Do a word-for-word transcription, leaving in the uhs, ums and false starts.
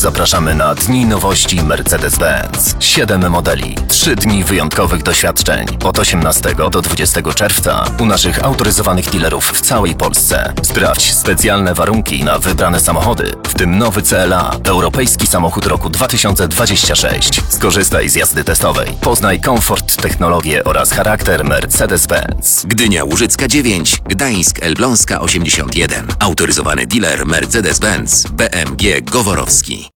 zapraszamy na Dni Nowości Mercedes-Benz. Siedem modeli, trzy dni wyjątkowych doświadczeń. Od osiemnastego do dwudziestego czerwca u naszych autoryzowanych dealerów w całej Polsce. Sprawdź specjalne warunki na wybrane samochody, w tym nowy C L A, europejski samochód roku dwa tysiące dwudziestego szóstego. Skorzystaj z jazdy testowej. Poznaj komfort, technologię oraz charakter Mercedes-Benz. Gdynia Łużycka dziewięć, Gdańsk Elbląska osiemdziesiąt jeden. Autoryzowany dealer Mercedes-Benz B M G Goworowski.